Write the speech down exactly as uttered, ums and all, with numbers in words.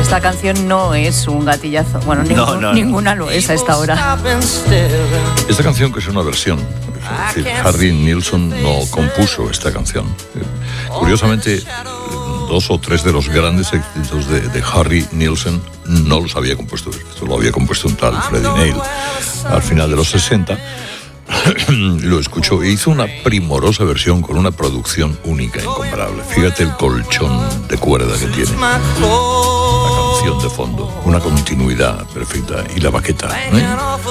esta canción no es un gatillazo. Bueno, ningún, no, no, ninguna lo es a esta hora. Esta canción, que es una versión, es decir, Harry Nilsson no compuso esta canción. Curiosamente, dos o tres de los grandes éxitos de, de Harry Nilsson no los había compuesto. Esto lo había compuesto un tal Freddie Neil al final de los sesenta. Lo escuchó e hizo una primorosa versión con una producción única, incomparable. Fíjate el colchón de cuerda que tiene, la canción de fondo, una continuidad perfecta y la baqueta, ¿eh?